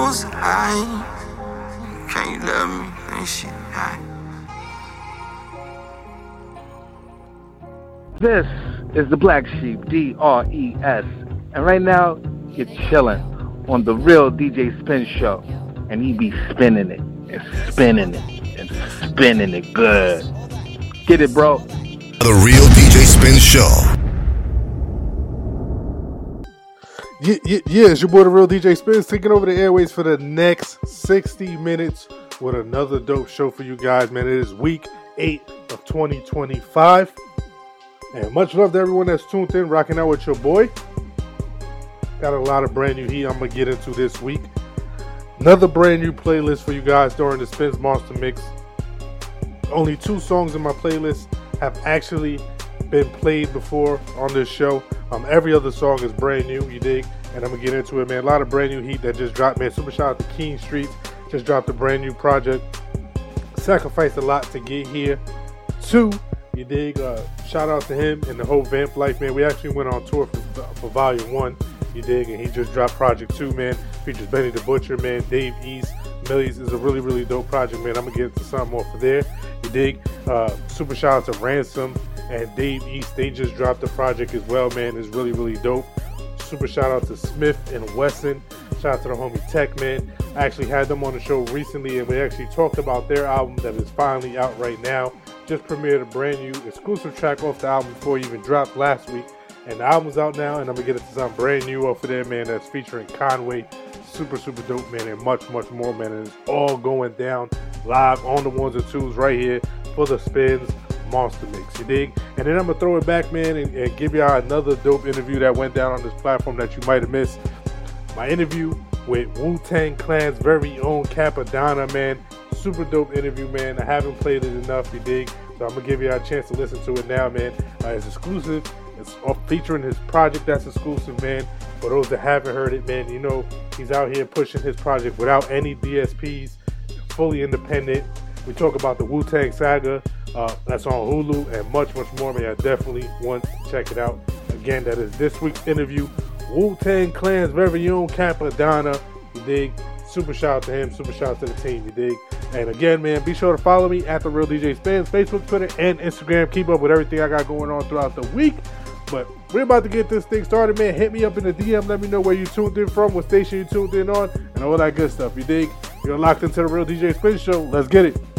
most high. Can you love me? Ain't shit high. This is the Black Sheep, DRES. And right now, you're chilling on the Real DJ Spin Show. And he be spinning it, and spinning it, and spinning it good. Get it, bro. The Real DJ Spin Show. Yeah, it's your boy, the Real DJ Spins, taking over the airways for the next 60 minutes with another dope show for you guys, man. It is week 8 of 2025. And much love to everyone that's tuned in, rocking out with your boy. Got a lot of brand new heat I'm going to get into this week. Another brand new playlist for you guys during the Spins Monster Mix. Only 2 songs in my playlist have actually been played before on this show. Every other song is brand new, you dig? And I'm going to get into it, man. A lot of brand new heat that just dropped, man. Super shout out to Keen Streets. Just dropped a brand new project. Sacrificed a lot to get here. 2, you dig? Shout out to him and the whole Vamp Life, man. We actually went on tour for Volume 1, you dig? And he just dropped Project 2, man. Features Benny the Butcher, man. Dave East. Millies is a really, really dope project, man. I'm going to get into something more for there, you dig? Super shout out to Ransom and Dave East. They just dropped the project as well, man. It's really, really dope. Super shout out to Smith and Wesson. Shout out to the homie Tech, man. I actually had them on the show recently, and we actually talked about their album that is finally out right now. Just premiered a brand new exclusive track off the album before it even dropped last week. And the album's out now, and I'm going to get into something brand new off of there, man, that's featuring Conway. Super, super dope, man, and much, much more, man. And it's all going down live on the ones and twos right here for the Spins Monster Mix, you dig? And then I'm going to throw it back, man, and give y'all another dope interview that went down on this platform that you might have missed. My interview with Wu-Tang Clan's very own Cappadonna, man. Super dope interview, man. I haven't played it enough, you dig? So I'm going to give y'all a chance to listen to it now, man. It's exclusive. It's featuring his project that's exclusive, man. For those that haven't heard it, man, you know, he's out here pushing his project without any DSPs, fully independent. We talk about the Wu-Tang Saga. That's on Hulu and much, much more, man. I definitely want to check it out. Again, that is this week's interview. Wu-Tang Clan's very own Cappadonna, you dig? Super shout out to him. Super shout out to the team, you dig? And again, man, be sure to follow me at The Real DJ Spins, Facebook, Twitter, and Instagram. Keep up with everything I got going on throughout the week. But we're about to get this thing started, man. Hit me up in the DM. Let me know where you tuned in from, what station you tuned in on, and all that good stuff, you dig? You're locked into The Real DJ Spin Show. Let's get it.